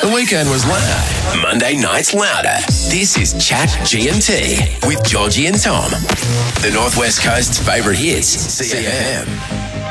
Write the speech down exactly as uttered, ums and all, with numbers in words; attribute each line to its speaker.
Speaker 1: The weekend was loud. Monday night's louder. This is Chat G M T with Georgie and Tom. The Northwest Coast's favourite hits, C F M.